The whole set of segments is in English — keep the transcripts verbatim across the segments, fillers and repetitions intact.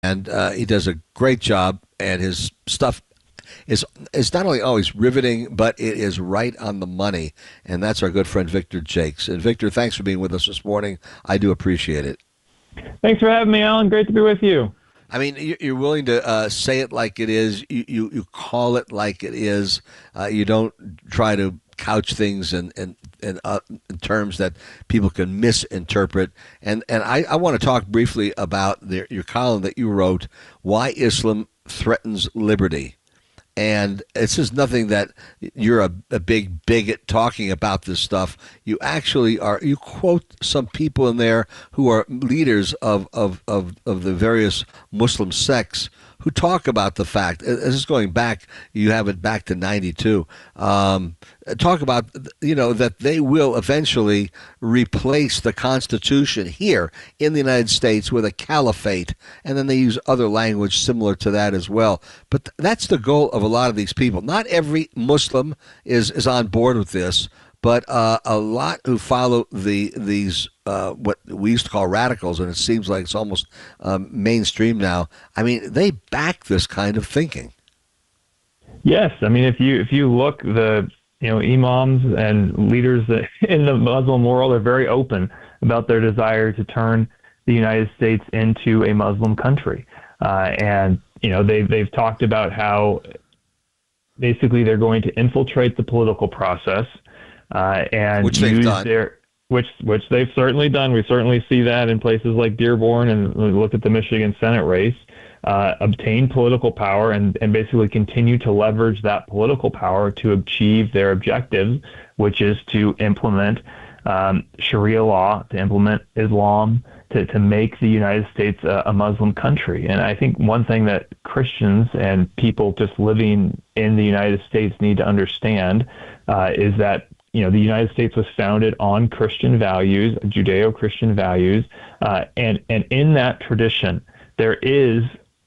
and uh, he does a great job, and his stuff is is not only always riveting, but it is right on the money. And that's our good friend Victor Jakes. And Victor, thanks for being with us this morning. I do appreciate it. Thanks for having me, Alan. Great to be with you. I mean, you're willing to uh, say it like it is. You, you, you call it like it is. Uh, you don't try to couch things in in, in, uh, in terms that people can misinterpret. And and I, I want to talk briefly about the, your column that you wrote, "Why Islam Threatens Liberty." And this is nothing that you're a, a big bigot talking about this stuff. You actually are. You quote some people in there who are leaders of, of, of, of the various Muslim sects who talk about the fact, this is going back, you have it back to ninety-two, um, talk about, you know, that they will eventually replace the Constitution here in the United States with a caliphate, and then they use other language similar to that as well. But that's the goal of a lot of these people. Not every Muslim is, is on board with this, but uh, a lot who follow the these uh, what we used to call radicals, and it seems like it's almost um, mainstream now. I mean, they back this kind of thinking. Yes, I mean, if you if you look, the you know imams and leaders in the Muslim world are very open about their desire to turn the United States into a Muslim country, uh, and you know they they've talked about how basically they're going to infiltrate the political process. Uh, and which use they've done. their which which they've certainly done. We certainly see that in places like Dearborn, and look at the Michigan Senate race. Uh, obtain political power and and basically continue to leverage that political power to achieve their objectives, which is to implement um, Sharia law, to implement Islam, to to make the United States a, a Muslim country. And I think one thing that Christians and people just living in the United States need to understand uh, is that you know, the United States was founded on Christian values, Judeo-Christian values, uh, and and in that tradition, there is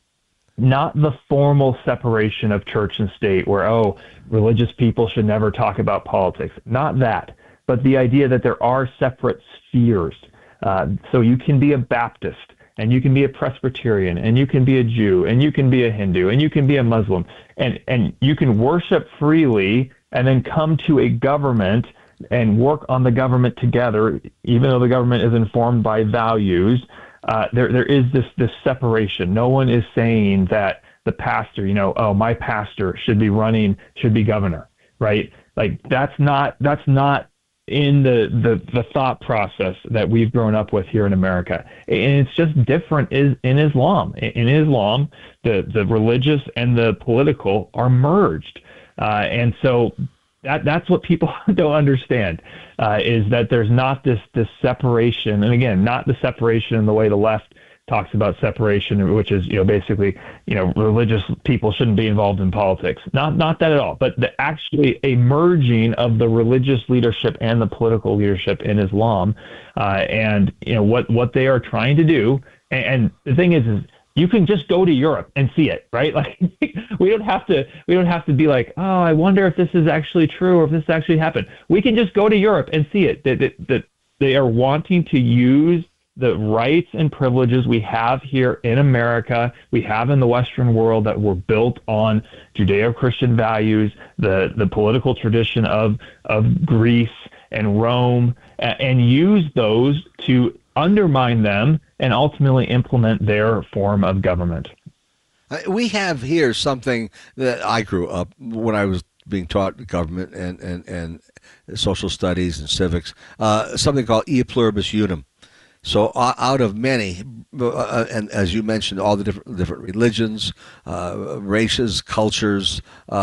not the formal separation of church and state, where oh, religious people should never talk about politics. Not that, but the idea that there are separate spheres. Uh, so you can be a Baptist, and you can be a Presbyterian, and you can be a Jew, and you can be a Hindu, and you can be a Muslim, and and you can worship freely, and then come to a government and work on the government together, even though the government is informed by values. Uh, there, there is this this separation. No one is saying that the pastor, you know, oh, my pastor should be running, should be governor, right? Like that's not that's not in the the the thought process that we've grown up with here in America, and it's just different. Is in Islam. In Islam, the the religious and the political are merged. Uh, and so that that's what people don't understand, uh, is that there's not this this separation. And again, not the separation in the way the left talks about separation, which is, you know, basically, you know, religious people shouldn't be involved in politics. Not not that at all, but the, actually a merging of the religious leadership and the political leadership in Islam. Uh, and, you know, what, what they are trying to do. And, and the thing is, is you can just go to Europe and see it, right? Like we don't have to, we don't have to be like, oh, I wonder if this is actually true or if this actually happened. We can just go to Europe and see it. That, that, that they are wanting to use the rights and privileges we have here in America, we have in the Western world that were built on Judeo-Christian values, the, the political tradition of, of Greece and Rome, and use those to undermine them and ultimately implement their form of government. We have here something that I grew up when I was being taught government and, and, and social studies and civics, uh, something called e pluribus unum. So uh, out of many, uh, and as you mentioned, all the different different religions, uh, races, cultures,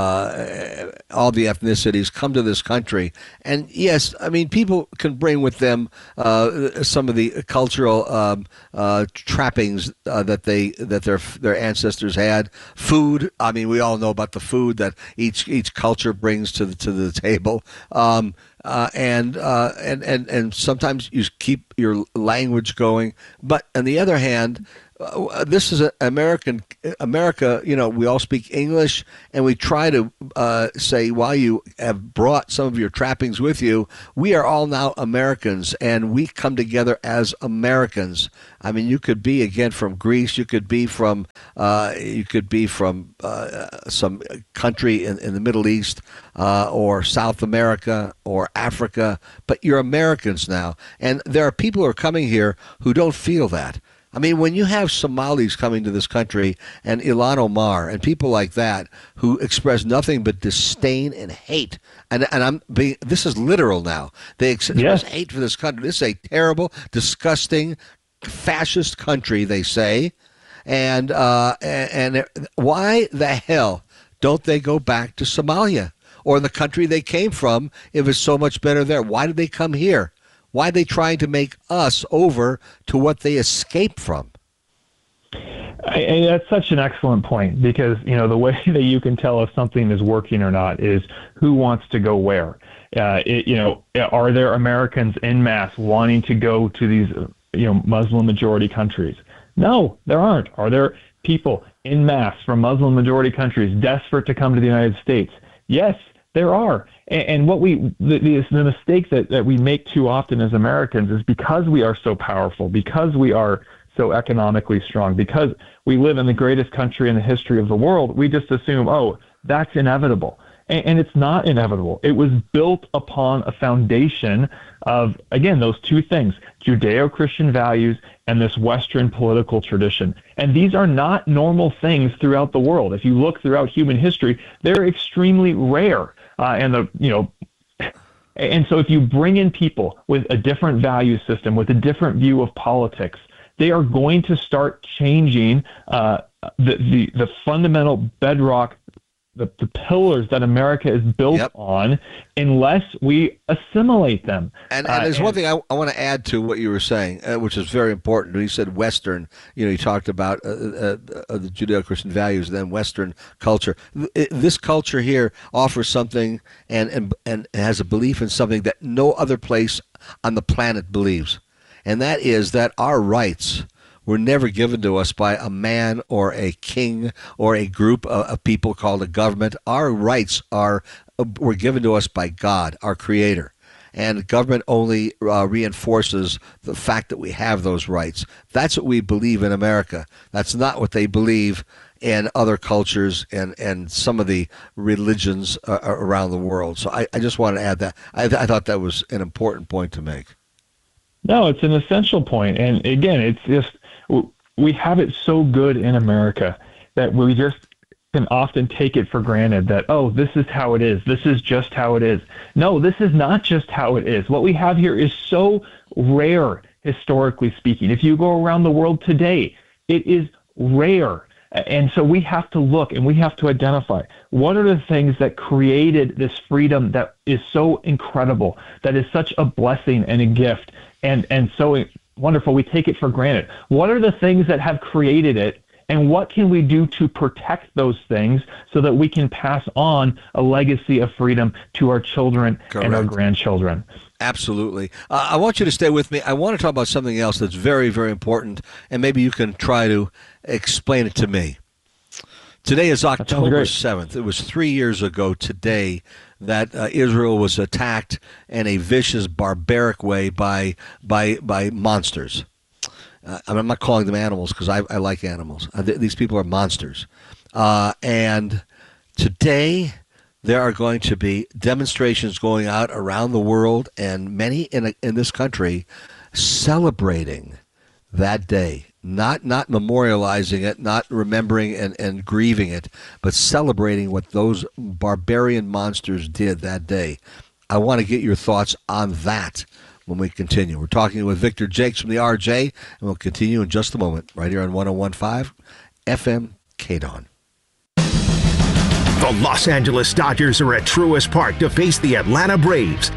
uh, all the ethnicities come to this country. And yes, I mean, people can bring with them uh, some of the cultural um, uh, trappings uh, that they that their their ancestors had. Food. I mean, we all know about the food that each each culture brings to the to the table. Um, Uh, and uh, and and and sometimes you keep your language going, but on the other hand, uh, this is an American America. You know, we all speak English, and we try to uh, say, while you have brought some of your trappings with you, we are all now Americans, and we come together as Americans. I mean, you could be again from Greece, you could be from uh, you could be from uh, some country in, in the Middle East uh, or South America or Africa, but you're Americans now, and there are people who are coming here who don't feel that. I mean, when you have Somalis coming to this country and Ilhan Omar and people like that who express nothing but disdain and hate, and and I'm being, this is literal now. They express yes. hate for this country. This is a terrible, disgusting, fascist country, they say. And uh, and, and why the hell don't they go back to Somalia or the country they came from if it's so much better there? Why did they come here? Why are they trying to make us over to what they escaped from? I, I, that's such an excellent point, because, you know, the way that you can tell if something is working or not is who wants to go where. Uh, it, you know, are there Americans en masse wanting to go to these, you know, Muslim majority countries? No, there aren't. Are there people en masse from Muslim majority countries desperate to come to the United States? Yes, there are. And what we, the, the, the mistake that, that we make too often as Americans is, because we are so powerful, because we are so economically strong, because we live in the greatest country in the history of the world, we just assume, oh, that's inevitable. And, and it's not inevitable. It was built upon a foundation of, again, those two things, Judeo-Christian values and this Western political tradition. And these are not normal things throughout the world. If you look throughout human history, they're extremely rare. Uh, and the you know, and so if you bring in people with a different value system, with a different view of politics, they are going to start changing uh, the, the the fundamental bedrock, the, the pillars that America is built yep. on, unless we assimilate them. And, and there's uh, and, one thing I, I want to add to what you were saying, uh, which is very important. You said Western, you know, you talked about uh, uh, uh, the Judeo-Christian values, and then Western culture. This culture here offers something and, and, and has a belief in something that no other place on the planet believes. And that is that our rights were never given to us by a man or a king or a group of, of people called a government. Our rights are uh, were given to us by God, our Creator. And government only uh, reinforces the fact that we have those rights. That's what we believe in America. That's not what they believe in other cultures and, and some of the religions uh, around the world. So I, I just want to add that. I, th- I thought that was an important point to make. No, it's an essential point. And again, it's just, we have it so good in America that we just can often take it for granted that, oh, this is how it is. This is just how it is. No, this is not just how it is. What we have here is so rare, historically speaking. If you go around the world today, it is rare. And so we have to look and we have to identify what are the things that created this freedom that is so incredible, that is such a blessing and a gift, and, and so wonderful. We take it for granted. What are the things that have created it, and what can we do to protect those things so that we can pass on a legacy of freedom to our children Correct. And our grandchildren? Absolutely. Uh, I want you to stay with me. I want to talk about something else that's very, very important, and maybe you can try to explain it to me. Today is October seventh. It was three years ago today that uh, Israel was attacked in a vicious, barbaric way by by by monsters. Uh, I'm not calling them animals because I, I like animals. Uh, th- these people are monsters. Uh, and today there are going to be demonstrations going out around the world, and many in a, in this country celebrating that day. Not not memorializing it, not remembering and, and grieving it, but celebrating what those barbarian monsters did that day. I want to get your thoughts on that when we continue. We're talking with Victor Jakes from the R J, and we'll continue in just a moment right here on one oh one point five F M K D O N. The Los Angeles Dodgers are at Truist Park to face the Atlanta Braves.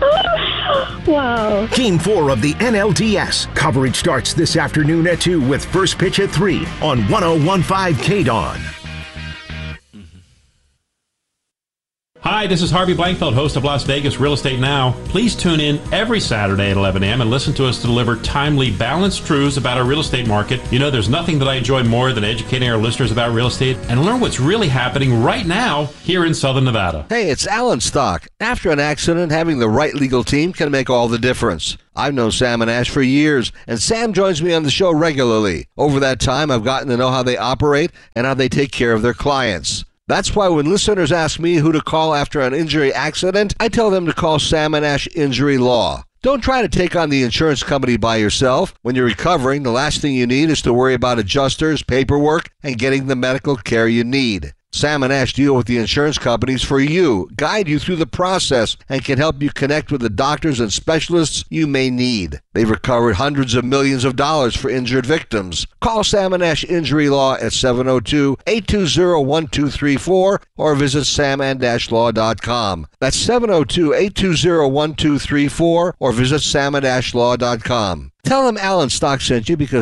Wow. Game four of the N L D S. Coverage starts this afternoon at two with first pitch at three on one oh one point five K D O N. Hi, this is Harvey Blankfeld, host of Las Vegas Real Estate Now. Please tune in every Saturday at eleven a.m. and listen to us to deliver timely, balanced truths about our real estate market. You know, there's nothing that I enjoy more than educating our listeners about real estate and learn what's really happening right now here in Southern Nevada. Hey, it's Alan Stock. After an accident, having the right legal team can make all the difference. I've known Sam and Ash for years, and Sam joins me on the show regularly. Over that time, I've gotten to know how they operate and how they take care of their clients. That's why when listeners ask me who to call after an injury accident, I tell them to call Sam and Ash Injury Law. Don't try to take on the insurance company by yourself. When you're recovering, the last thing you need is to worry about adjusters, paperwork, and getting the medical care you need. Sam and Ash deal with the insurance companies for you, guide you through the process, and can help you connect with the doctors and specialists you may need. They've recovered hundreds of millions of dollars for injured victims. Call Sam and Ash Injury Law at seven oh two, eight two zero, one two three four or visit sam and dash law dot com. That's seven oh two, eight two zero, one two three four or visit sam and dash law dot com. Tell them Alan Stock sent you because